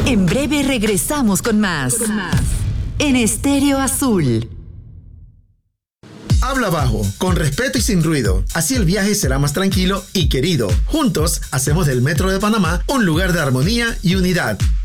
En breve regresamos con más. En Estéreo Azul. Habla bajo, con respeto y sin ruido. Así el viaje será más tranquilo y querido. Juntos hacemos del Metro de Panamá un lugar de armonía y unidad.